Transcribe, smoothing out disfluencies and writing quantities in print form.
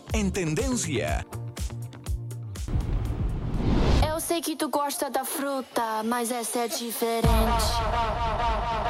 en Tendencia. Eu sei que tu gosta da fruta, mas essa é diferente.